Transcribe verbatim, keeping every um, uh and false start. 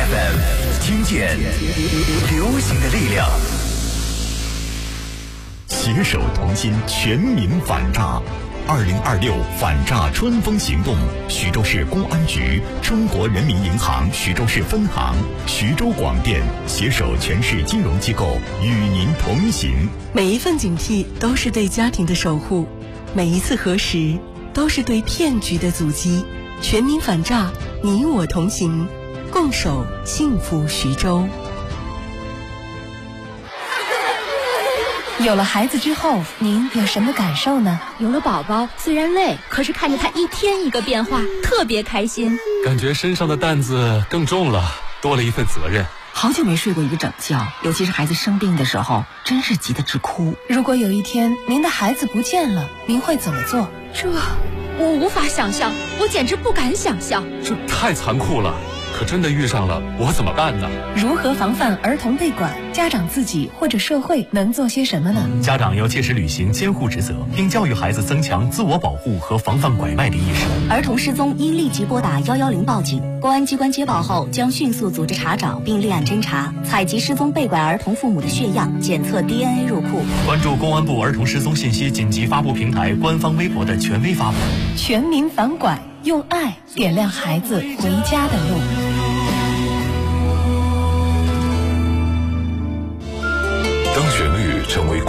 F M， 听见流行的力量。 携手同心，全民反诈。二零二六反诈春风行动，徐州市公安局、中国人民银行徐州市分行、徐州广电携手全市金融机构与您同行。 每一份警惕都是对家庭的守护，每一次核实都是对骗局的阻击。全民反诈，你我同行，共守幸福徐州。 有了孩子之后，您有什么感受呢？ 有了宝宝，虽然累，可是看着他一天一个变化，特别开心。 感觉身上的担子更重了，多了一份责任。 好久没睡过一个整觉，尤其是孩子生病的时候，真是急得直哭。 如果有一天您的孩子不见了，您会怎么做？ 这我无法想象，我简直不敢想象。 这太残酷了，可真的遇上了，我怎么办呢？ 如何防范儿童被拐？家长自己或者社会能做些什么呢？ 家长要切实履行监护职责，并教育孩子增强自我保护和防范拐卖的意识。 儿童失踪应立即拨打一一零报警，公安机关接报后将迅速组织查找并立案侦查，采集失踪被拐儿童父母的血样，检测 D N A 入库。 关注公安部儿童失踪信息紧急发布平台官方微博的权威发布。 全民反拐，用爱点亮孩子回家的路。 当旋律成为